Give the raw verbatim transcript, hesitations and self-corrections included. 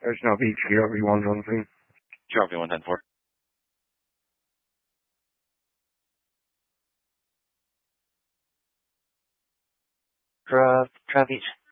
There's no beach here, V one one three. Sure, V one ten four. Tra, Tra Beach.